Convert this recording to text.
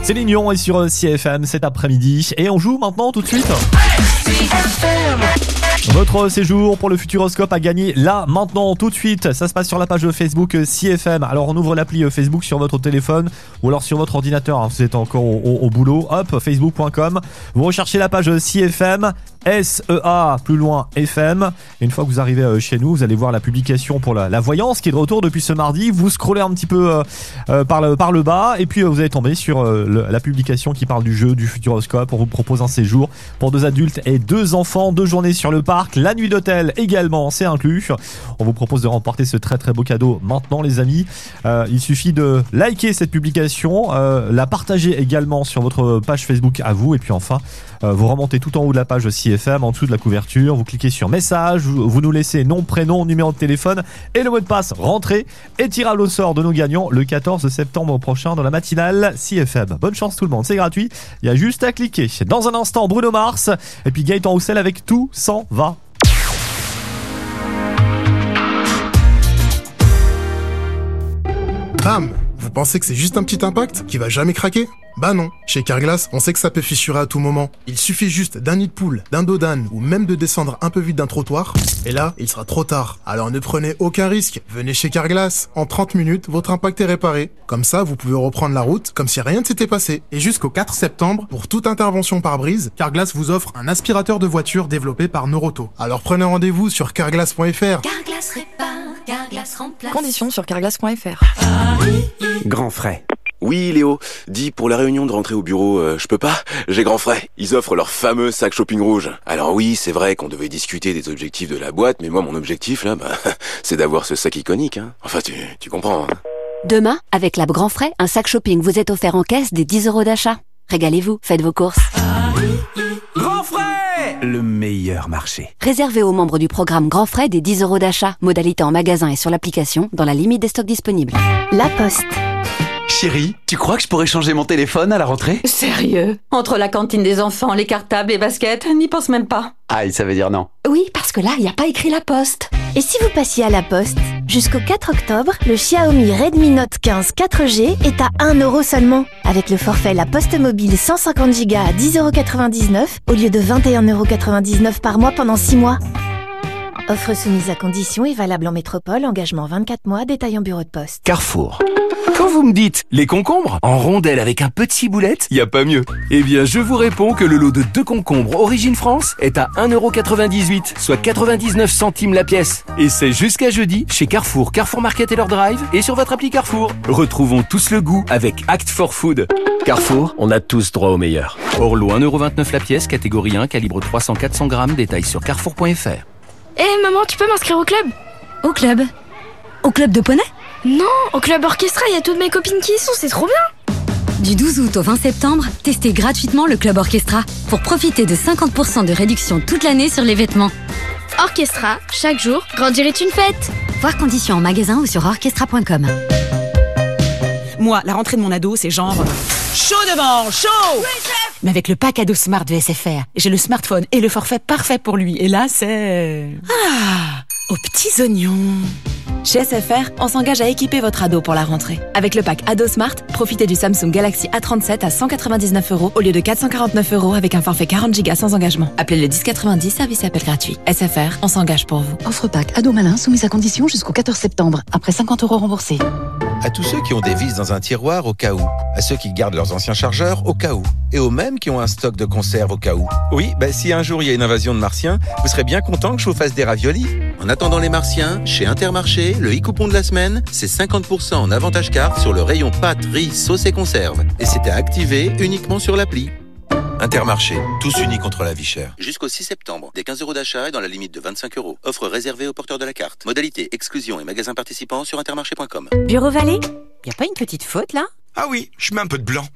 Céline Dion est sur CFM cet après-midi et on joue maintenant tout de suite. Votre séjour pour le Futuroscope a gagné là, maintenant, tout de suite. Ça se passe sur la page Facebook CFM. Alors on ouvre l'appli Facebook sur votre téléphone ou alors sur votre ordinateur. Vous êtes encore au boulot. Hop, facebook.com. Vous recherchez la page CFM. SEA, plus loin, FM. Et une fois que vous arrivez chez nous, vous allez voir la publication pour la voyance qui est de retour depuis ce mardi. Vous scrollez un petit peu par le bas et puis vous allez tomber sur la publication qui parle du jeu du Futuroscope. On vous propose un séjour pour 2 adultes et 2 enfants, 2 journées sur le parc, la nuit d'hôtel également, c'est inclus. On vous propose de remporter ce très très beau cadeau maintenant, les amis. Il suffit de liker cette publication, la partager également sur votre page Facebook à vous et puis enfin vous remontez tout en haut de la page CFM, en dessous de la couverture, vous cliquez sur message, vous nous laissez nom, prénom, numéro de téléphone et le mot de passe rentrez et tirage au sort de nos gagnants le 14 septembre prochain dans la matinale CFM. Bonne chance tout le monde, c'est gratuit, il y a juste à cliquer. Dans un instant, Bruno Mars et puis Gaëtan Roussel avec Tout s'en va. Bam! Vous pensez que c'est juste un petit impact qui va jamais craquer? Bah non, chez Carglass, on sait que ça peut fissurer à tout moment. Il suffit juste d'un nid de poule, d'un dos d'âne ou même de descendre un peu vite d'un trottoir, et là, il sera trop tard. Alors ne prenez aucun risque, venez chez Carglass. En 30 minutes, votre impact est réparé. Comme ça, vous pouvez reprendre la route comme si rien ne s'était passé. Et jusqu'au 4 septembre, pour toute intervention par brise, Carglass vous offre un aspirateur de voiture développé par Noroto. Alors prenez rendez-vous sur carglass.fr. Carglass répare, Carglass remplace. Conditions sur carglass.fr. Grand frais. Oui, Léo, dis, pour la réunion de rentrée au bureau, je peux pas? J'ai grand frais. Ils offrent leur fameux sac shopping rouge. Alors oui, c'est vrai qu'on devait discuter des objectifs de la boîte, mais moi, mon objectif, là, c'est d'avoir ce sac iconique, hein. Enfin, tu comprends, hein. Demain, avec Lab Grand Frais, un sac shopping vous est offert en caisse des 10 € d'achat. Régalez-vous, faites vos courses. Grand frais! Le meilleur marché. Réservé aux membres du programme Grand Frais des 10 € d'achat. Modalité en magasin et sur l'application, dans la limite des stocks disponibles. La Poste. Chérie, tu crois que je pourrais changer mon téléphone à la rentrée? Sérieux? Entre la cantine des enfants, les cartables, les baskets, n'y pense même pas. Aïe, ça veut dire non. Oui, parce que là, il n'y a pas écrit La Poste. Et si vous passiez à La Poste? Jusqu'au 4 octobre, le Xiaomi Redmi Note 15 4G est à 1 € seulement. Avec le forfait La Poste Mobile 150 Go à 10,99 € au lieu de 21,99 € par mois pendant 6 mois. Offre soumise à condition et valable en métropole, engagement 24 mois, détail en bureau de poste. Carrefour. Quand vous me dites les concombres en rondelles avec un peu de ciboulette, y a pas mieux. Eh bien, je vous réponds que le lot de 2 concombres Origine France est à 1,98 €, soit 99 centimes la pièce. Et c'est jusqu'à jeudi chez Carrefour, Carrefour Market et leur drive et sur votre appli Carrefour. Retrouvons tous le goût avec Act for Food. Carrefour, on a tous droit au meilleur. Orlo 1,29 € la pièce, catégorie 1, calibre 300-400 grammes, détail sur carrefour.fr. Maman, tu peux m'inscrire au club? Au club? Au club de poney? Non, au club orchestra, il y a toutes mes copines qui y sont, c'est trop bien. Du 12 août au 20 septembre, testez gratuitement le club orchestra pour profiter de 50% de réduction toute l'année sur les vêtements. Orchestra, chaque jour, grandir est une fête. Voir conditions en magasin ou sur orchestra.com. Moi, la rentrée de mon ado, c'est genre... chaud devant, chaud! Oui, chef! Mais avec le pack ado Smart de SFR, j'ai le smartphone et le forfait parfait pour lui. Et là, c'est... aux petits oignons. Chez SFR, on s'engage à équiper votre ado pour la rentrée. Avec le pack Ado Smart, profitez du Samsung Galaxy A37 à 199 € au lieu de 449 € avec un forfait 40 Go sans engagement. Appelez le 1090, service appel gratuit. SFR, on s'engage pour vous. Offre pack Ado Malin soumise à condition jusqu'au 14 septembre, après 50 € remboursés. À tous ceux qui ont des vis dans un tiroir au cas où, à ceux qui gardent leurs anciens chargeurs au cas où, et aux mêmes qui ont un stock de conserve au cas où. Oui, si un jour il y a une invasion de martiens, vous serez bien content que je vous fasse des raviolis. En attendant les martiens, chez Intermarché, le e-coupon de la semaine, c'est 50% en avantage carte sur le rayon pâtes, riz, sauce et conserve. Et c'est à activer uniquement sur l'appli. Intermarché, tous unis contre la vie chère. Jusqu'au 6 septembre, des 15 € d'achat et dans la limite de 25 €. Offre réservée aux porteurs de la carte. Modalité, exclusion et magasins participants sur intermarché.com. Bureau Vallée, y a pas une petite faute là? Ah oui, je mets un peu de blanc.